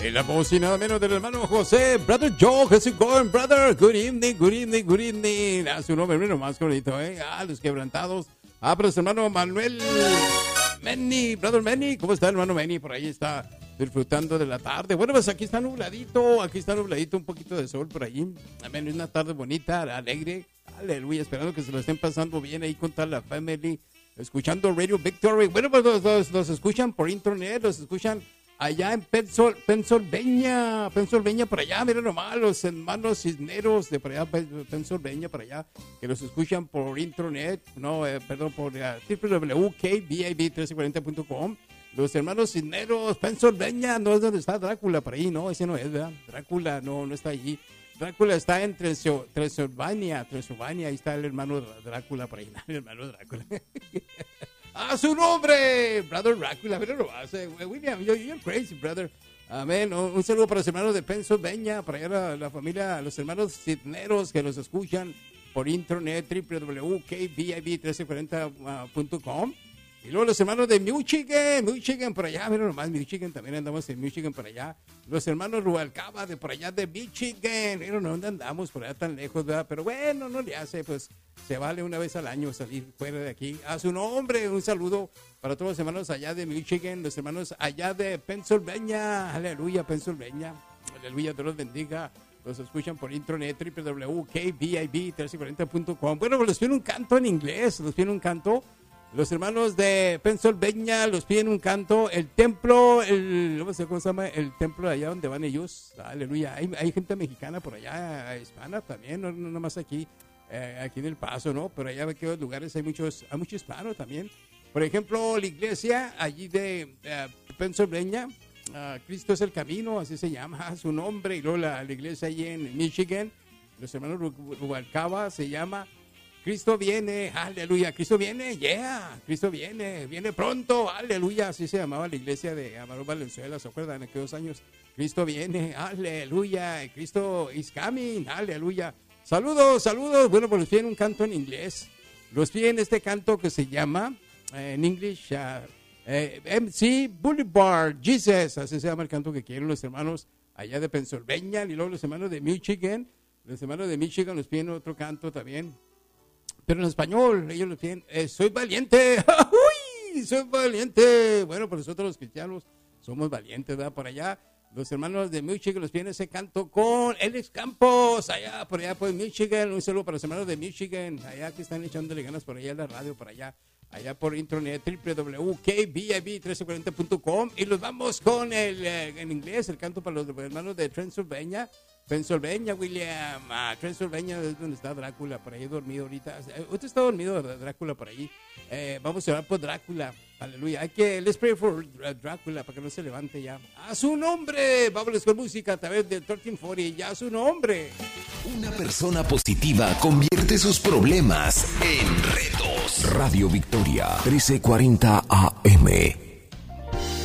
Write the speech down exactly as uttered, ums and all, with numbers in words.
En la voz y nada menos del hermano José, Brother Joe, how's it going, brother? Good evening, good evening, good evening. A su nombre, menos más bonito, ¿eh? Ah, los quebrantados. Ah, pero su hermano Manuel Menny, Brother Menny. ¿Cómo está el hermano Menny? Por ahí está disfrutando de la tarde. Bueno, pues aquí está nubladito, aquí está nubladito, un poquito de sol por ahí. Amén, es una tarde bonita, alegre. Aleluya, esperando que se lo estén pasando bien ahí con toda la family. Escuchando Radio Victory. Bueno, pues los, los, los escuchan por internet, los escuchan allá en Pensol, Pennsylvania, Pennsylvania, por allá, miren nomás, los hermanos Cisneros de por allá, Pennsylvania, por allá, que los escuchan por internet, no, eh, perdón, por uh, w w w punto k b i b uno tres cuarenta punto com. Los hermanos Cisneros, Pennsylvania, no es donde está Drácula, por ahí, no, ese no es, ¿verdad? Drácula no, no está allí. Drácula está en Transilvania, Transilvania, ahí está el hermano Drácula, por ahí, el hermano Drácula. ¡A su nombre! Brother Drácula, pero no vas, eh, William, you're, you're crazy, brother. Amén. Un, un saludo para los hermanos de Pennsylvania, para allá la, la familia, los hermanos Cisneros que los escuchan por internet, w w w punto k b i b uno tres cuarenta punto com. Y luego los hermanos de Michigan, Michigan por allá, miren nomás, Michigan, también andamos en Michigan por allá. Los hermanos Rubalcaba de por allá de Michigan, miren dónde andamos por allá tan lejos, ¿verdad? Pero bueno, no le hace, pues se vale una vez al año salir fuera de aquí. A su nombre, un saludo para todos los hermanos allá de Michigan, los hermanos allá de Pennsylvania, aleluya, Pennsylvania, aleluya, Dios los bendiga. Los escuchan por internet, w w w punto k b i b uno tres cuarenta punto com. Bueno, pues les piden un canto en inglés, les piden un canto. Los hermanos de Pennsylvania los piden un canto. El templo, el, no sé cómo se llama, el templo de allá donde van ellos. Aleluya. Hay, hay gente mexicana por allá, hispana también, no, no nomás aquí, eh, aquí en El Paso, ¿no? Pero allá en aquellos lugares hay muchos, hay mucho hispano también. Por ejemplo, la iglesia allí de uh, Pennsylvania, uh, Cristo es el camino, así se llama su nombre. Y luego la, la iglesia allí en Michigan, los hermanos Rubalcaba, se llama Cristo viene, aleluya, Cristo viene, yeah, Cristo viene, viene pronto, aleluya, así se llamaba la iglesia de Amador Valenzuela, ¿se acuerdan? En aquellos años, Cristo viene, aleluya, Cristo is coming, aleluya. Saludos, saludos, bueno, pues les piden un canto en inglés, los piden este canto que se llama, eh, en English, uh, eh, M C Boulevard, Jesus, así se llama el canto que quieren los hermanos allá de Pennsylvania, y luego los hermanos de Michigan, los hermanos de Michigan nos piden otro canto también. Pero en español, ellos lo tienen, eh, soy valiente, ¡uy! Soy valiente. Bueno, pues nosotros los cristianos somos valientes, ¿verdad? Por allá, los hermanos de Michigan los piden ese canto con Alex Campos, allá, por allá, pues Michigan, un saludo para los hermanos de Michigan, allá que están echándole ganas por allá en la radio, por allá, allá por internet, w w w punto k b i b uno tres cuarenta punto com, y los vamos con el, eh, en inglés, el canto para los hermanos de Pennsylvania. Pennsylvania, William, ah, Pennsylvania es donde está Drácula, por ahí dormido ahorita. Usted está dormido, Drácula, por ahí. Eh, vamos a orar por Drácula, aleluya. Hay que, let's pray for Drácula para que no se levante ya. A su nombre, vámonos con música a través del trece cuarenta, ya a su nombre. Una persona positiva convierte sus problemas en retos. Radio Victoria, trece cuarenta A M.